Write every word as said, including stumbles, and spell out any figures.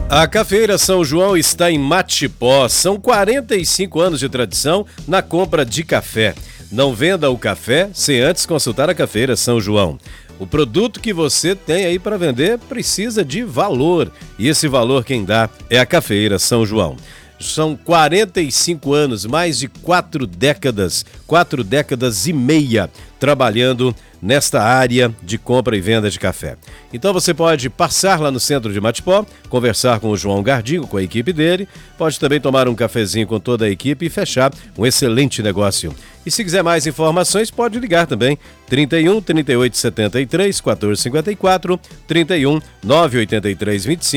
A Cafeira São João está em Matipó. São quarenta e cinco anos de tradição na compra de café. Não venda o café sem antes consultar a Cafeira São João. O produto que você tem aí para vender precisa de valor. E esse valor quem dá é a Cafeira São João. São quarenta e cinco anos, mais de quatro décadas, quatro décadas e meia trabalhando nesta área de compra e venda de café. Então você pode passar lá no centro de Matipó, conversar com o João Gardingo, com a equipe dele, pode também tomar um cafezinho com toda a equipe e fechar um excelente negócio. E se quiser mais informações, pode ligar também, trinta e um, trinta e oito, setenta e três, quatorze cinquenta e quatro, trinta e um, nove oitenta e três, vinte e cinco.